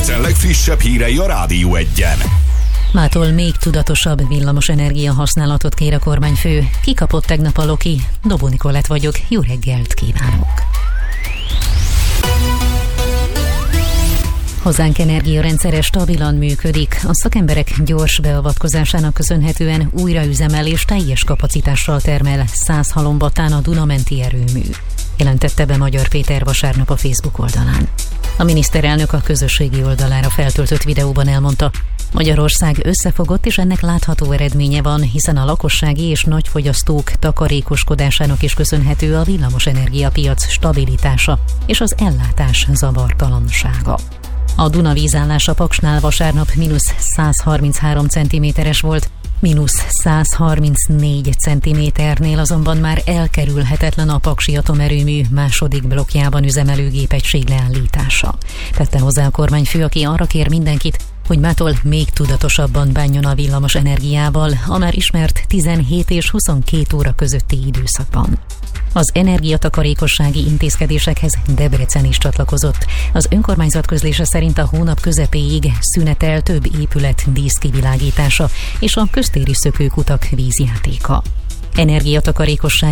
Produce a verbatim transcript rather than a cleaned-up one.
Debrecen legfrissebb hírei a Rádió Egyen. Mától még tudatosabb villamos energia használatot kér a kormányfő. Kikapott tegnap a Loki? Dobó Nikolett vagyok, jó reggelt kívánok! Hazánk energiarendszere stabilan működik. A szakemberek gyors beavatkozásának köszönhetően újraüzemel és teljes kapacitással termel száz halombattán a Duna-menti erőmű, jelentette be Magyar Péter vasárnap a Facebook oldalán. A miniszterelnök a közösségi oldalára feltöltött videóban elmondta, Magyarország összefogott, és ennek látható eredménye van, hiszen a lakossági és nagyfogyasztók takarékoskodásának is köszönhető a villamosenergiapiac stabilitása és az ellátás zavartalansága. A Duna vízállása Paksnál vasárnap mínusz száz harminchárom centiméteres volt, mínusz száz harmincnégy centiméternél azonban már elkerülhetetlen a paksi atomerőmű második blokkjában üzemelő gépegység leállítása. Tette hozzá a kormányfő, aki arra kér mindenkit, hogy mától még tudatosabban bánjon a villamos energiával a már ismert tizenhét és huszonkét óra közötti időszakban. Az energiatakarékossági intézkedésekhez Debrecen is csatlakozott. Az önkormányzat közlése szerint a hónap közepéig szünetel több épület díszkivilágítása és a köztéri szökőkutak vízjátéka. Energiatakarékosság